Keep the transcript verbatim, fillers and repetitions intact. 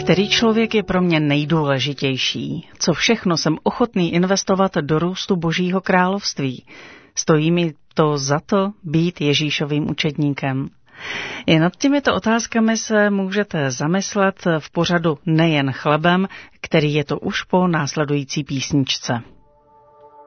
Který člověk je pro mě nejdůležitější? Co všechno jsem ochotný investovat do růstu Božího království? Stojí mi to za to být Ježíšovým učedníkem? I nad těmito otázkami se můžete zamyslet v pořadu Nejen chlebem, který je to už po následující písničce.